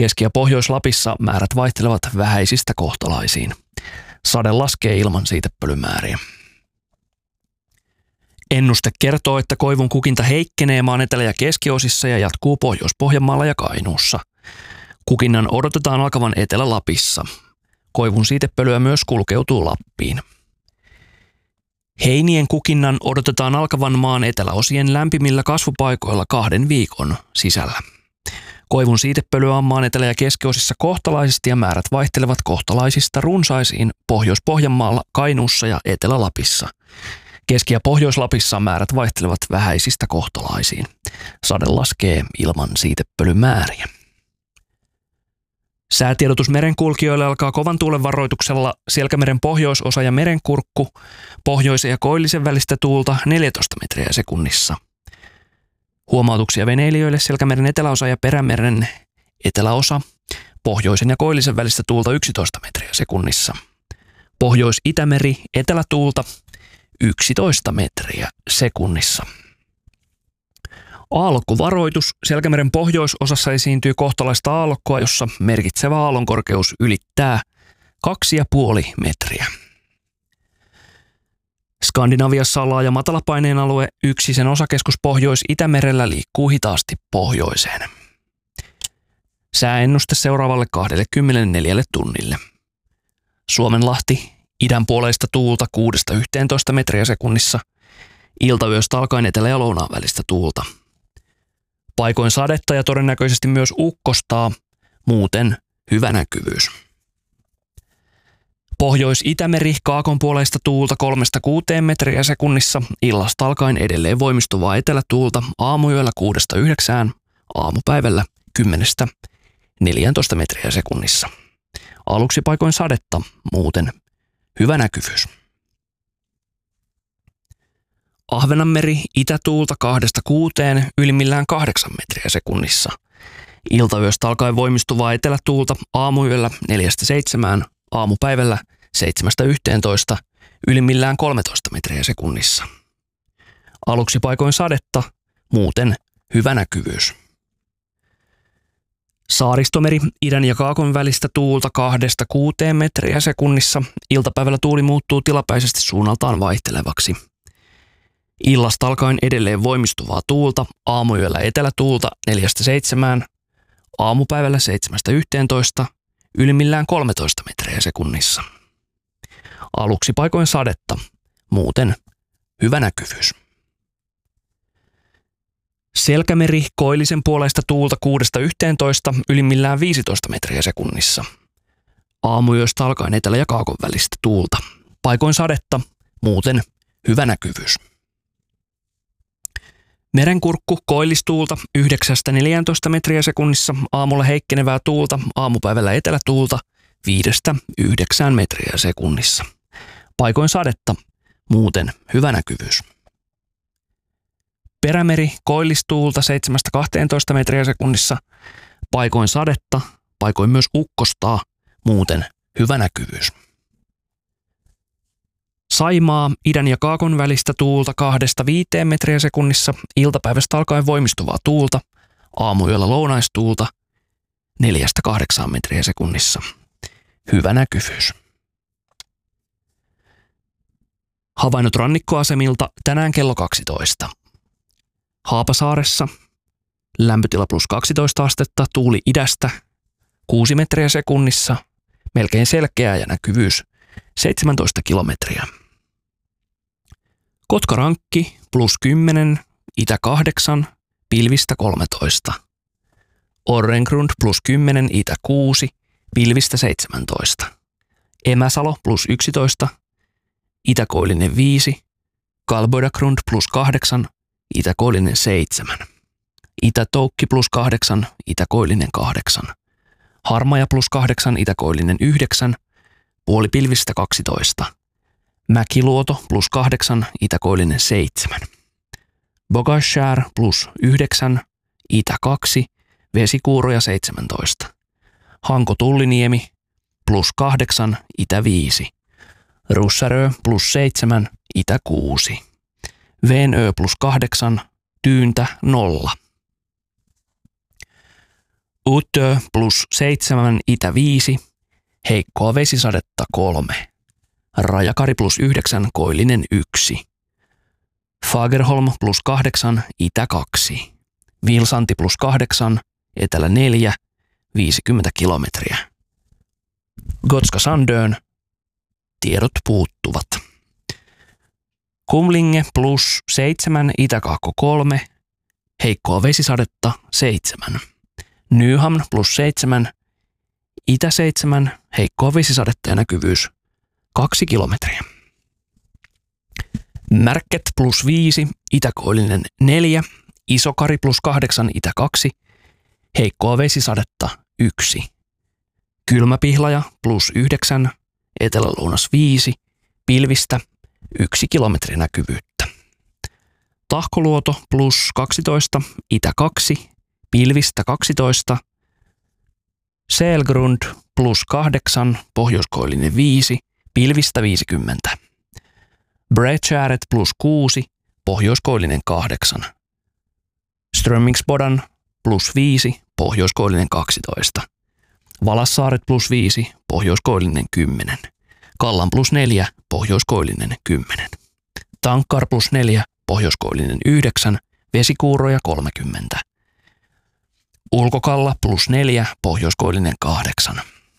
Keski- ja Pohjois-Lapissa määrät vaihtelevat vähäisistä kohtalaisiin. Sade laskee ilman siitepölymääriä. Ennuste kertoo, että koivun kukinta heikkenee maan etelä- ja keskiosissa ja jatkuu Pohjois-Pohjanmaalla ja Kainuussa. Kukinnan odotetaan alkavan Etelä-Lapissa. Koivun siitepölyä myös kulkeutuu Lappiin. Heinien kukinnan odotetaan alkavan maan eteläosien lämpimillä kasvupaikoilla 2 viikon sisällä. Koivun siitepölyä on maan etelä- ja keskiosissa kohtalaisesti ja määrät vaihtelevat kohtalaisista runsaisiin Pohjois-Pohjanmaalla, Kainuussa ja Etelä-Lapissa. Keski- ja Pohjois-Lapissa määrät vaihtelevat vähäisistä kohtalaisiin. Sade laskee ilman siitepölymääriä. Säätiedotus merenkulkijoille alkaa kovan tuulen varoituksella Selkämeren pohjoisosa ja Merenkurkku, pohjoisen ja koillisen välistä tuulta 14 metriä sekunnissa. Huomautuksia veneilijöille Selkämeren eteläosa ja Perämeren eteläosa, pohjoisen ja koillisen välistä tuulta 11 metriä sekunnissa. Pohjois-Itämeri etelätuulta 11 metriä sekunnissa. Aallokkovaroitus. Selkämeren pohjoisosassa esiintyy kohtalaista aallokkoa, jossa merkitsevä aallonkorkeus ylittää 2,5 metriä. Skandinaviassa on laaja matalapaineen alue, yksi sen osakeskus Pohjois-Itämerellä liikkuu hitaasti pohjoiseen. Sääennuste seuraavalle 24 tunnille. Suomenlahti, idänpuoleista tuulta 6–11 metriä sekunnissa, iltayöstä alkaen etelä- ja lounaan välistä tuulta. Paikoin sadetta ja todennäköisesti myös ukkostaa, muuten hyvä näkyvyys. Pohjois-Itämeri, kaakonpuoleista tuulta 3–6 metriä sekunnissa, illasta alkaen edelleen voimistuvaa etelätuulta, aamuyöllä 6–9, aamupäivällä 10–14 metriä sekunnissa. Aluksi paikoin sadetta, muuten hyvä näkyvyys. Ahvenanmeri, itätuulta 2–6, ylimmillään 8 metriä sekunnissa. Iltayöstä alkaen voimistuvaa etelätuulta, aamuyöllä 4–7, aamupäivällä 7–11, ylimmillään 13 metriä sekunnissa. Aluksi paikoin sadetta, muuten hyvä näkyvyys. Saaristomeri, idän ja kaakon välistä tuulta 2–6 metriä sekunnissa. Iltapäivällä tuuli muuttuu tilapäisesti suunnaltaan vaihtelevaksi. Illasta alkaen edelleen voimistuvaa tuulta, aamuyöllä etelätuulta 4–7, aamupäivällä 7–11, ylimmillään 13 metriä sekunnissa. Aluksi paikoin sadetta, muuten hyvä näkyvyys. Selkämeri, koillisen puoleista tuulta 6–11, ylimmillään 15 metriä sekunnissa. Aamuyöstä alkaen etelä- ja kaakon välistä tuulta. Paikoin sadetta, muuten hyvä näkyvyys. Merenkurkku, koillistuulta 9–14 metriä sekunnissa, aamulla heikkenevää tuulta, aamupäivällä etelätuulta 5–9 metriä sekunnissa. Paikoin sadetta, muuten hyvä näkyvyys. Perämeri, koillistuulta 7–12 metriä sekunnissa, paikoin sadetta, paikoin myös ukkostaa, muuten hyvä näkyvyys. Saimaa, idän ja kaakon välistä tuulta 2–5 metriä sekunnissa, iltapäivästä alkaen voimistuvaa tuulta, aamuyöllä lounaistuulta 4–8 metriä sekunnissa. Hyvä näkyvyys. Havainnot rannikkoasemilta tänään kello 12. Haapasaaressa lämpötila +12 astetta, tuuli idästä 6 metriä sekunnissa, melkein selkeä ja näkyvyys 17 kilometriä. Kotkarankki +10, itä 8, pilvistä 13. Orrengrund +10, itä 6, pilvistä 17. Emäsalo +11, itäkoillinen 5, Kalboidagrund +8, itäkoillinen 7. Itätoukki +8, itäkoillinen 8. Harmaja +8, itäkoillinen 9, puolipilvistä 12. Mäkiluoto +8, itäkoillinen 7. Bogashär +9, itä 2, vesikuuroja 17. Hanko-Tulliniemi +8, itä 5. Russarö +7, itä 6. Veenö +8, tyyntä 0. Utö plus 7, itä 5, heikkoa vesisadetta 3. Rajakari plus 9, koillinen 1. Fagerholm plus 8, itä 2. Vilsanti plus 8, etelä 4, 50 kilometriä. Gotska Sandön, tiedot puuttuvat. Kumlinge plus 7, itäkaakko 3, heikkoa vesisadetta 7. Nyhamn plus 7, itä 7, heikkoa vesisadetta ja näkyvyys 2 kilometriä. Märket plus 5, itäkoillinen 4, Isokari plus 8, itä 2, heikkoa vesisadetta 1. Kylmäpihlaja plus 9, etelä-lounas 5, pilvistä 1 kilometri näkyvyyttä. Tahkoluoto plus 12, itä 2, pilvistä 12. Selgrund plus 8, pohjoiskoillinen 5, pilvistä 50. Breckäret plus 6, pohjoiskoillinen 8. Strömmingsbodan plus 5, pohjoiskoillinen 12. Valassaaret plus 5, pohjoiskoillinen 10. Kallan plus 4, pohjoiskoillinen 10. Tankkar plus 4, pohjoiskoillinen 9, vesikuuroja 30. Ulkokalla plus 4, pohjoiskoillinen 8.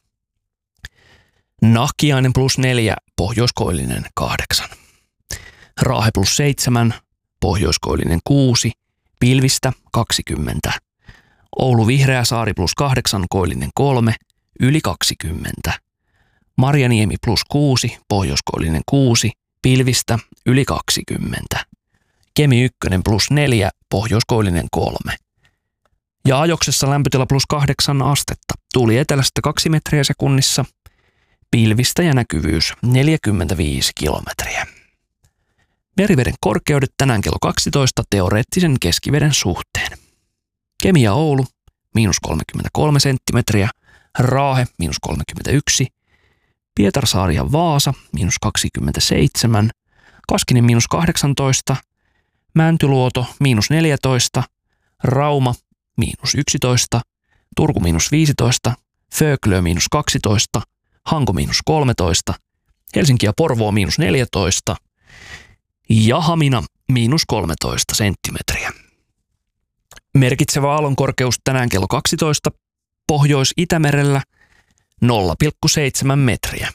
Nahkiainen plus 4, pohjoiskoillinen 8. Raahe plus 7, pohjoiskoillinen 6, pilvistä 20. Oulu Vihreäsaari plus 8, koillinen 3, yli 20. Marjaniemi plus 6, pohjoiskoillinen 6, pilvistä yli 20. Kemi 1 plus 4, pohjoiskoillinen 3. Ja Ajoksessa lämpötila plus 8 astetta. Tuuli etelästä 2 metriä sekunnissa. Pilvistä ja näkyvyys 45 kilometriä. Meriveden korkeudet tänään kello 12 teoreettisen keskiveden suhteen. Kemi ja Oulu miinus 33 senttimetriä, Raahe miinus 31, Pietarsaari ja Vaasa miinus 27, Kaskinen miinus 18, Mäntyluoto miinus 14, Rauma miinus 11, Turku miinus 15, Föglö miinus 12, Hanko miinus 13, Helsinki ja Porvoo miinus 14 ja Hamina miinus 13 senttimetriä. Merkitsevä aallonkorkeus tänään kello 12 Pohjois-Itämerellä 0,7 metriä.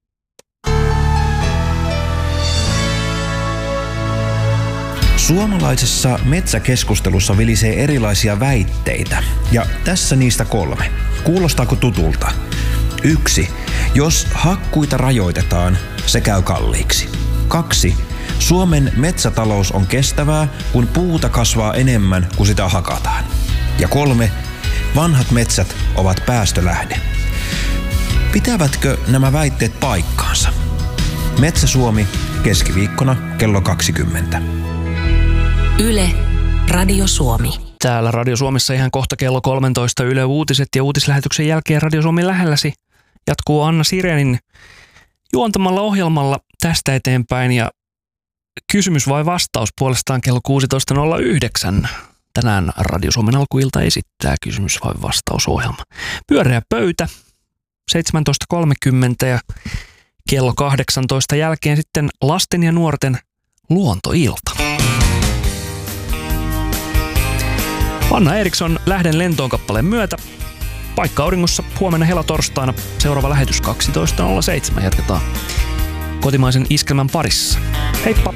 Suomalaisessa metsäkeskustelussa vilisee erilaisia väitteitä, ja tässä niistä 3. Kuulostaako tutulta? 1. Jos hakkuita rajoitetaan, se käy kalliiksi. 2. Suomen metsätalous on kestävää, kun puuta kasvaa enemmän kuin sitä hakataan. Ja 3. Vanhat metsät ovat päästölähde. Pitävätkö nämä väitteet paikkaansa? Metsä Suomi, keskiviikkona kello 20. Yle, Radio Suomi. Täällä Radio Suomessa ihan kohta kello 13 Yle Uutiset ja uutislähetyksen jälkeen Radio Suomi lähelläsi jatkuu Anna Sirenin juontamalla ohjelmalla tästä eteenpäin ja kysymys vai vastaus puolestaan kello 16.09. Tänään Radio Suomen alkuilta esittää kysymys vai vastausohjelma. Pyöreä pöytä 17.30 ja kello 18 jälkeen sitten lasten ja nuorten luontoilta. Anna Eriksson Lähden lentoon -kappaleen myötä. Paikka auringossa huomenna helatorstaina. Seuraava lähetys 12.07. Jatketaan kotimaisen iskelmän parissa. Heippa!